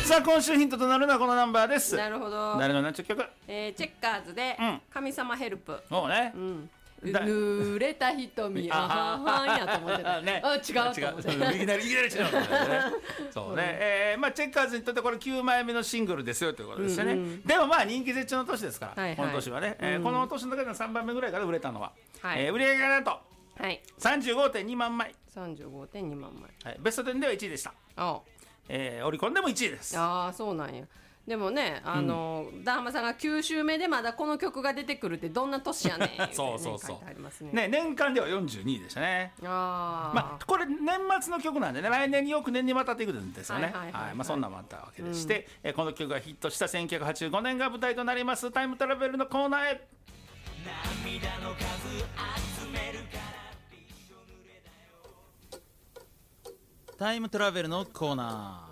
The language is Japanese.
さあ今週ヒントとなるのはこのナンバーです。 なるほど。 誰の何ちゅう曲？ チェッカーズで神様ヘルプ。 もうね、 濡れた瞳あはんやと思ってたね、 違うと思ってたいきなり違うそうね、まあチェッカーズにとってこれ9枚目のシングルですよということですよね、でもまあ人気絶頂の年ですから、この年はね、この年の中での3番目ぐらいから売れたのは、売り上げがなんと35.2 万枚、 35.2万枚、 ベスト10では1位でした。オリコンでも1位です。 ああ、そうなんや。でもね、ダーハマさんが9週目でまだこの曲が出てくるってどんな年やねんそうそうそう、 書いてありますね。 ね、年間では42位でしたね。まあこれ年末の曲なんでね、来年に翌年にわたっていくんですよね。まあそんなのもあったわけでして、この曲がヒットした1985年が舞台となりますタイムトラベルのコーナーへ。涙の数集めるからタイムトラベルのコーナー。